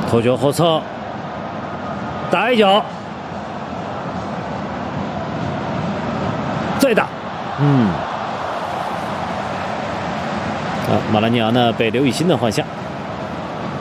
拖脚后撤，打一脚，再打，马拉尼昂呢被刘雨欣呢换下。